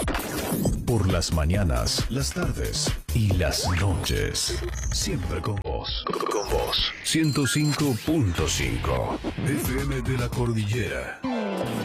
Por las mañanas, las tardes y las noches. Siempre con vos. Con vos. 105.5 FM de la Cordillera.